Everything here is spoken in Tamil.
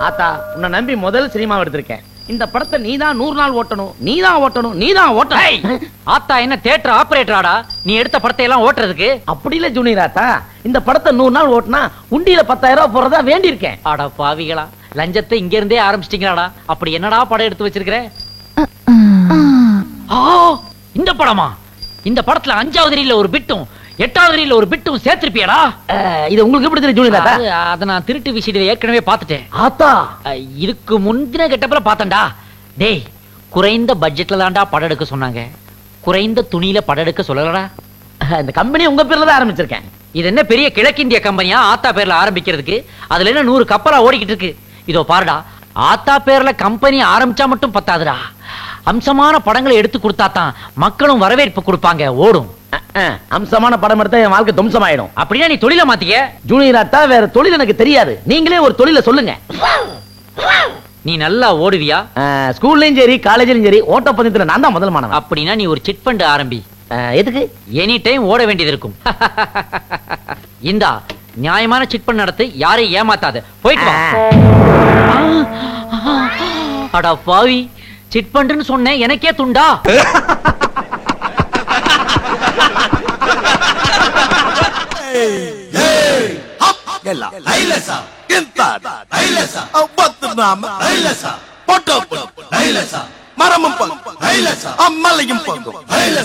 ஆத்தா உன்னை நம்பி முதல் சினிமா எடுத்திருக்கேன். இந்த படத்தை நீதான் 100 நாள் ஓட்டணும், நீதான் ஓட்டணும். ஆத்தா என்ன தியேட்டர் ஆபரேட்டராடா? நீ எடுத்த படத்தை எல்லாம் ஓட்டுறதுக்கு? அப்படி இல்ல ஜூனியர் ஆத்தா, இந்த படத்தை 100 நாள் ஓட்டினா உண்டியில 10,000 ரூபாய் போறதா வேண்டி இருக்கேன். அட பாவிகளா, லஞ்சத்தை இங்க இருந்தே ஆரம்பிச்சிட்டீங்களாடா? அப்படி என்னடா படம் எடுத்து வச்சிருக்கிற? இந்த படமா? இந்த படத்துல 5வது ரீல்ல ஒரு பிட்டும் 8வது ரீல்ல ஒரு பிட்டும் சேர்த்திருப்பியடா? இது உங்களுக்கு எப்படி தெரியும் ஜூனியர் ஆத்தா? அத நான் திருட்டு விஷயத்தை ஏற்கனவே பார்த்துட்டேன். ஆத்தா இதுக்கு முந்தின கெட்டப்பல பார்த்தேன்டா. டேய், குறைந்த பட்ஜெட்ல தான்டா படம் எடுக்க சொன்னாங்க, குறைந்த துணியில படம் எடுக்க சொல்லலடா. இந்த கம்பெனி உங்க பேர்ல தான் ஆரம்பிச்சிருக்கேன். இது என்ன பெரிய கிழக்கிந்திய கம்பெனியா ஆத்தா பேர்ல ஆரம்பிக்கிறதுக்கு? அதுல என்ன 100 கப்பலா ஓடிக்கிட்டு இருக்கு? இதோ பாருடா, ஆத்தா பேர்ல கம்பெனி ஆரம்பிச்சா மட்டும் பத்தாதுடா. அம்சமான படங்களை எடுத்து கொடுத்தா தான் மக்களும் வரவேற்பு கொடுப்பாங்க, ஓடும். அம்சமான படம் எடுத்தா என் வாழ்க்கை தும்சமாயிடும். அப்படின்னா நீ தொழில மாத்திக்க. ஜூனியர் ஆத்தா, வேற தொழில் எனக்கு தெரியாது, நீங்களே ஒரு தொழில சொல்லுங்க. நீ நல்லா ஓடுவியா? ஸ்கூல்லயும் சரி காலேஜ்லயும் சரி ஓட்டப்பந்தயத்துல நான் தான் முதல் மாணவன். அப்படின்னா நீ ஒரு சிட் ஃபண்ட் ஆரம்பி. எதுக்கு? எனி டைம் ஓட வேண்டியது இருக்கும். இந்தா நியாயமான சிட் ஃபண்ட் நடத்து, யாரையும் ஏமாத்தாத. போயிட்டு வா. அட பாவி, சிட் ஃபண்ட்னு சொன்னேன், எனக்கே துண்டா. மரமும் மலையும்